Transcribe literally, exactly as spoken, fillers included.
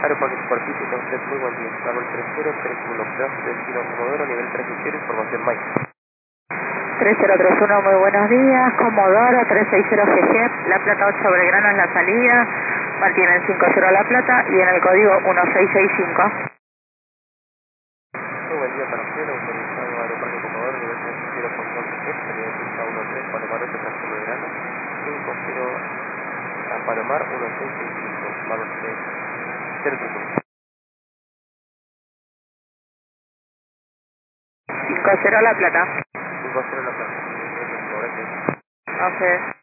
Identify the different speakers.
Speaker 1: Aeroparque Superficie, con usted muy buen día. Valor tres cero tres uno, Plaza Destino Comodoro, nivel tres y cero, información Mike.
Speaker 2: tres cero tres uno, muy buenos días. Comodoro tres seis cero G G, La Plata ocho Belgrano es la salida. Mantienen cinco cero La Plata y en el código uno seis seis cinco.
Speaker 1: Muy buen día para usted, autorizado Aeroparque Comodoro, nivel tres y cero, Foxtrot G G, nivel cinco uno tres, Palomar ocho, Plaza Belgrano, cinco cero a Palomar uno seis seis cinco, valor tres cero tres uno.
Speaker 2: cinco cero La Plata.
Speaker 1: cinco cero La Plaza. Gracias.
Speaker 2: Ok.